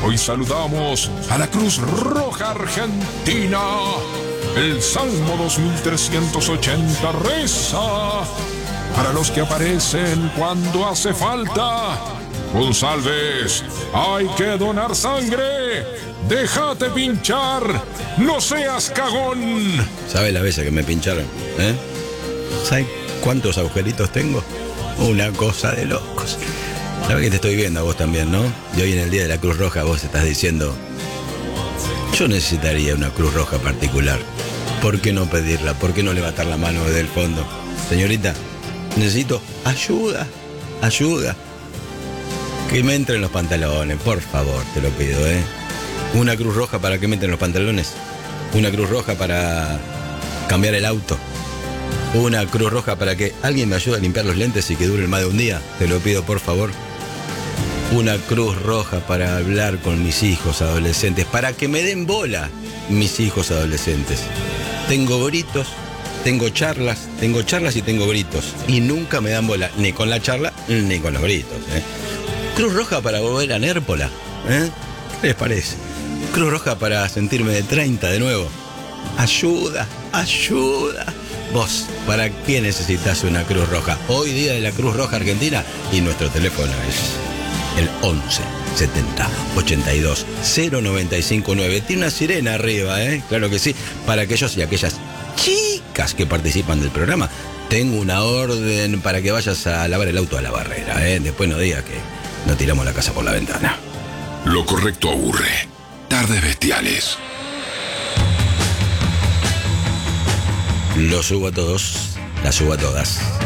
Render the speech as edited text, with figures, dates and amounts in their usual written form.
Hoy saludamos a la Cruz Roja Argentina. El Salmo 2380 reza para los que aparecen cuando hace falta. González, hay que donar sangre. Déjate pinchar. No seas cagón. ¿Sabe la vez que me pincharon? ¿Sabe cuántos agujeritos tengo? Una cosa de locos. Sabes que te estoy viendo a vos también, ¿no? Y hoy en el Día de la Cruz Roja vos estás diciendo: yo necesitaría una Cruz Roja particular. ¿Por qué no pedirla? ¿Por qué no levantar la mano desde el fondo? Señorita, necesito ayuda. Que me entren los pantalones, por favor, te lo pido, Una Cruz Roja para que me entren los pantalones. Una Cruz Roja para cambiar el auto. Una Cruz Roja para que alguien me ayude a limpiar los lentes y que duren más de un día. Te lo pido, por favor. Una Cruz Roja para hablar con mis hijos adolescentes, para que me den bola mis hijos adolescentes. Tengo gritos, tengo charlas y tengo gritos. Y nunca me dan bola, ni con la charla, ni con los gritos. Cruz Roja para volver a Nérpola. ¿Qué les parece? Cruz Roja para sentirme de 30 de nuevo. Ayuda. Vos, ¿para qué necesitas una Cruz Roja? Hoy Día de la Cruz Roja Argentina y nuestro teléfono es el 11 70 82 0959. Tiene una sirena arriba, claro que sí, para aquellos y aquellas chicas que participan del programa. Tengo una orden para que vayas a lavar el auto a la barrera, Después no digas que no tiramos la casa por la ventana. Lo correcto aburre. Tardes bestiales. Los subo a todos, las subo a todas.